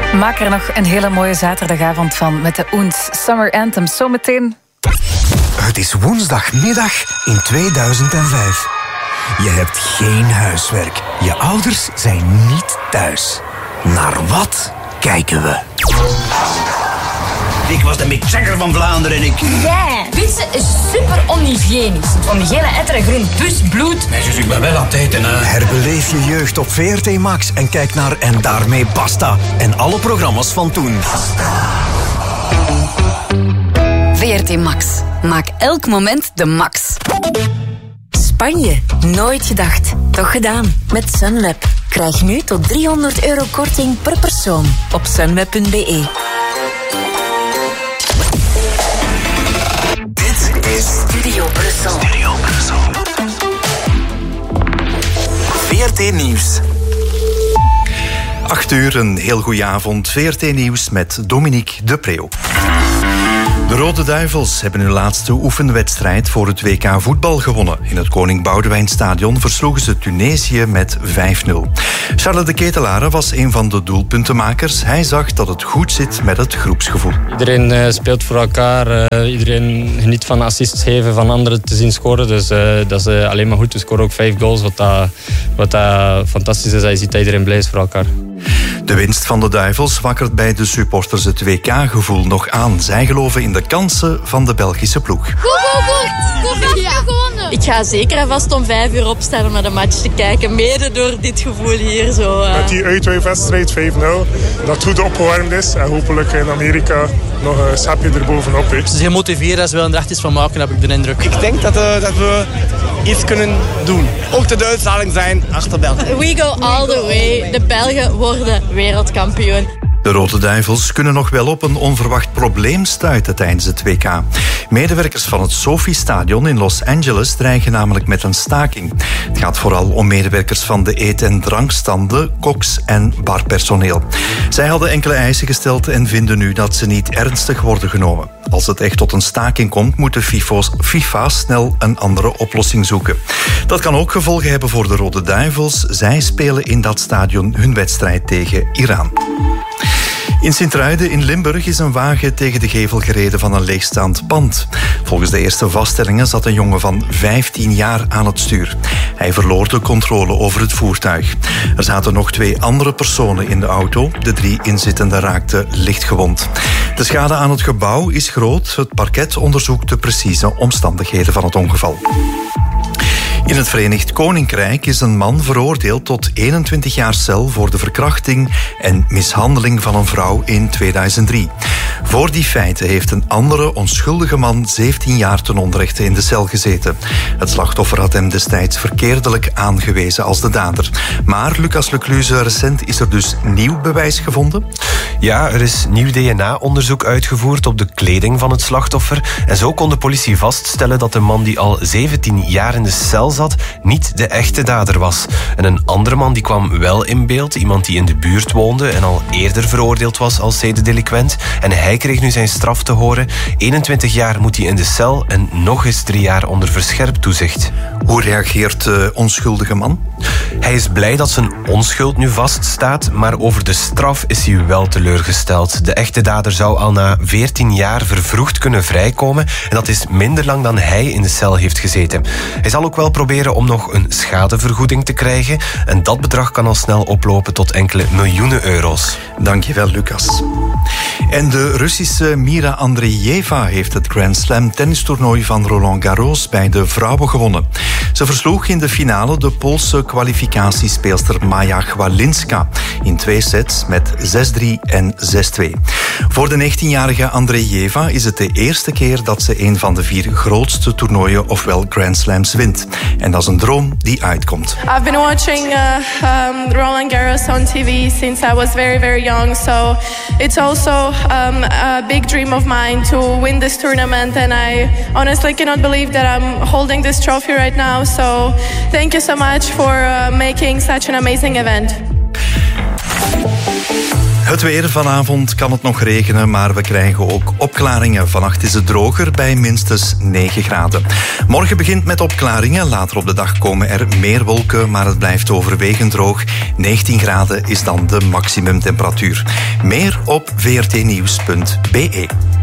Maak er nog een hele mooie zaterdagavond van met de Oens Summer Anthem. Zometeen. Het is woensdagmiddag in 2005. Je hebt geen huiswerk. Je ouders zijn niet thuis. Naar wat kijken we? Ik was de Mick Jagger van Vlaanderen en ik... Ja, pizza is super onhygiënisch. Van die gele etter en groen pus, bloed. Nee, zus, ik ben wel aan het eten, hè. Herbeleef je jeugd op VRT Max en kijk naar En Daarmee Basta. En alle programma's van toen. VRT Max. Maak elk moment de max. Spanje. Nooit gedacht. Toch gedaan. Met Sunweb. Krijg nu tot €300 korting per persoon op sunweb.be. Dit is Studio Brussel. VRT Nieuws. 8 uur, een heel goede avond. VRT Nieuws met Dominique de Preeuw. De Rode Duivels hebben hun laatste oefenwedstrijd voor het WK voetbal gewonnen. In het Koning Boudewijnstadion versloegen ze Tunesië met 5-0. Charles de Ketelare was een van de doelpuntenmakers. Hij zag dat het goed zit met het groepsgevoel. Iedereen speelt voor elkaar. Iedereen geniet van assists geven, van anderen te zien scoren. Dus dat is alleen maar goed. We scoren ook 5 goals, wat fantastisch is. Je ziet dat iedereen blij is voor elkaar. De winst van de Duivels wakkert bij de supporters het WK-gevoel nog aan. Zij geloven in de kansen van de Belgische ploeg. Goed gewonnen. Ik ga zeker en vast om 5 uur opstaan om naar de match te kijken. Mede door dit gevoel hier. Met die uitwedstrijd 5-0, dat goed opgewarmd is. En hopelijk in Amerika nog een schepje erbovenop. Ze zijn gemotiveerd en ze willen er echt iets van maken, heb ik de indruk. Ik denk dat we iets kunnen doen. Ook de uitstraling zijn achter België. We go all the way. De Belgen worden wereldkampioen. De Rode Duivels kunnen nog wel op een onverwacht probleem stuiten tijdens het WK. Medewerkers van het Sophie-stadion in Los Angeles dreigen namelijk met een staking. Het gaat vooral om medewerkers van de eet- en drankstanden, koks en barpersoneel. Zij hadden enkele eisen gesteld en vinden nu dat ze niet ernstig worden genomen. Als het echt tot een staking komt, moet de FIFA snel een andere oplossing zoeken. Dat kan ook gevolgen hebben voor de Rode Duivels. Zij spelen in dat stadion hun wedstrijd tegen Iran. In Sint-Truiden in Limburg is een wagen tegen de gevel gereden van een leegstaand pand. Volgens de eerste vaststellingen zat een jongen van 15 jaar aan het stuur. Hij verloor de controle over het voertuig. Er zaten nog 2 andere personen in de auto. De 3 inzittenden raakten lichtgewond. De schade aan het gebouw is groot. Het parket onderzoekt de precieze omstandigheden van het ongeval. In het Verenigd Koninkrijk is een man veroordeeld tot 21 jaar cel voor de verkrachting en mishandeling van een vrouw in 2003. Voor die feiten heeft een andere onschuldige man 17 jaar ten onrechte in de cel gezeten. Het slachtoffer had hem destijds verkeerdelijk aangewezen als de dader. Maar, Lucas Lecluze, recent is er dus nieuw bewijs gevonden? Ja, er is nieuw DNA-onderzoek uitgevoerd op de kleding van het slachtoffer. En zo kon de politie vaststellen dat de man die al 17 jaar in de cel zat niet de echte dader was. En een andere man die kwam wel in beeld, iemand die in de buurt woonde en al eerder veroordeeld was als zedendelinquent. En hij kreeg nu zijn straf te horen. 21 jaar moet hij in de cel en nog eens 3 jaar onder verscherpt toezicht. Hoe reageert de onschuldige man? Hij is blij dat zijn onschuld nu vaststaat, maar over de straf is hij wel teleurgesteld. De echte dader zou al na 14 jaar vervroegd kunnen vrijkomen en dat is minder lang dan hij in de cel heeft gezeten. Hij zal ook wel proberen om nog een schadevergoeding te krijgen en dat bedrag kan al snel oplopen tot enkele miljoenen euro's. Dankjewel, Lucas. En de Russische Mira Andreeva heeft het Grand Slam tennistoernooi van Roland Garros bij de vrouwen gewonnen. Ze versloeg in de finale de Poolse kwalificatiespeelster Maja Chwalinska in 2 sets met 6-3 en 6-2. Voor de 19-jarige Andreeva is het de eerste keer dat ze een van de 4 grootste toernooien, ofwel Grand Slams, wint. En dat is een droom die uitkomt. I've been watching Roland Garros on TV since I was very, very young. So it's also a big dream of mine to win this tournament. And I honestly cannot believe that I'm holding this trophy right now. So thank you so much for making such an amazing event. Het weer. Vanavond kan het nog regenen, maar we krijgen ook opklaringen. Vannacht is het droger bij minstens 9 graden. Morgen begint met opklaringen. Later op de dag komen er meer wolken, maar het blijft overwegend droog. 19 graden is dan de maximumtemperatuur. Meer op vrtnieuws.be.